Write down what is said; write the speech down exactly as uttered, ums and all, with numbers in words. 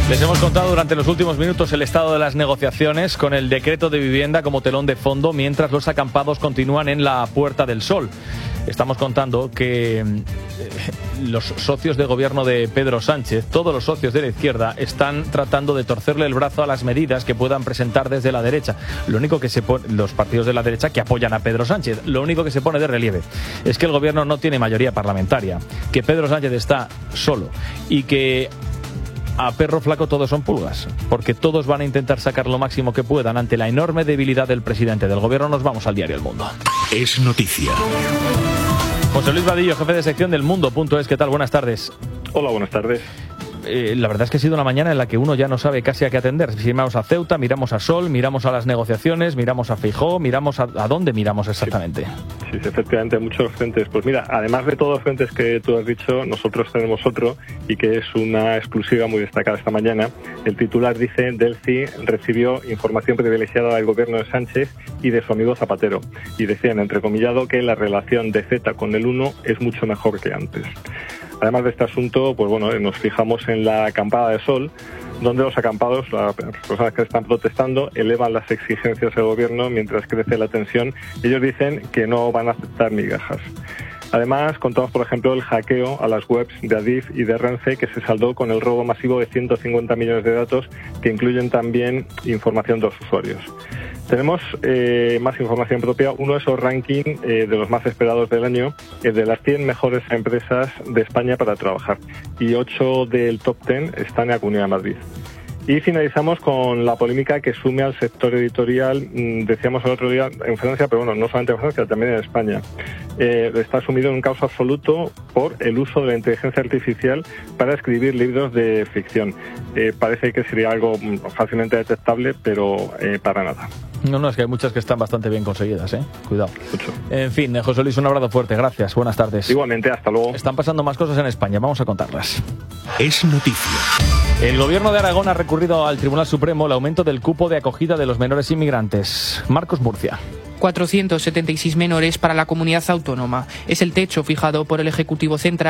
Les hemos contado durante los últimos minutos el estado de las negociaciones con el decreto de vivienda como telón de fondo, mientras los acampados continúan en la Puerta del Sol. Estamos contando que eh, los socios de gobierno de Pedro Sánchez, todos los socios de la izquierda, están tratando de torcerle el brazo a las medidas que puedan presentar desde la derecha. Lo único que se pone, los partidos de la derecha que apoyan a Pedro Sánchez, lo único que se pone de relieve es que el gobierno no tiene mayoría parlamentaria, que Pedro Sánchez está solo y que a perro flaco todos son pulgas, porque todos van a intentar sacar lo máximo que puedan ante la enorme debilidad del presidente del gobierno. Nos vamos al diario El Mundo. Es noticia. José Luis Vadillo, jefe de sección del Mundo punto es. ¿Qué tal? Buenas tardes. Hola, buenas tardes. Eh, la verdad es que ha sido una mañana en la que uno ya no sabe casi a qué atender. Si miramos a Ceuta, miramos a Sol, miramos a las negociaciones, miramos a Feijóo, miramos a, ¿a dónde miramos exactamente? Sí, sí, efectivamente, muchos frentes. Pues mira, además de todos los frentes que tú has dicho, nosotros tenemos otro y que es una exclusiva muy destacada esta mañana. El titular dice: Delfi recibió información privilegiada del gobierno de Sánchez y de su amigo Zapatero. Y decían, entrecomillado, que la relación de Z con el uno es mucho mejor que antes. Además de este asunto, pues bueno, nos fijamos en la acampada de Sol, donde los acampados, las personas que están protestando, elevan las exigencias del gobierno mientras crece la tensión. Ellos dicen que no van a aceptar migajas. Además, contamos, por ejemplo, el hackeo a las webs de Adif y de Renfe, que se saldó con el robo masivo de ciento cincuenta millones de datos, que incluyen también información de los usuarios. Tenemos eh, más información propia, uno de esos rankings eh, de los más esperados del año, es de las cien mejores empresas de España para trabajar, y ocho del top diez están en la Comunidad de Madrid. Y finalizamos con la polémica que sume al sector editorial, decíamos el otro día, en Francia, pero bueno, no solamente en Francia, también en España. Eh, está sumido en un caos absoluto por el uso de la inteligencia artificial para escribir libros de ficción. Eh, parece que sería algo fácilmente detectable, pero eh, para nada. No, no, es que hay muchas que están bastante bien conseguidas, ¿eh? Cuidado. Mucho. En fin, José Luis, un abrazo fuerte. Gracias. Buenas tardes. Igualmente, hasta luego. Están pasando más cosas en España. Vamos a contarlas. Es noticia. El gobierno de Aragón ha recurrido al Tribunal Supremo el aumento del cupo de acogida de los menores inmigrantes. Marcos Murcia. cuatrocientos setenta y seis menores para la comunidad autónoma. Es el techo fijado por el Ejecutivo Central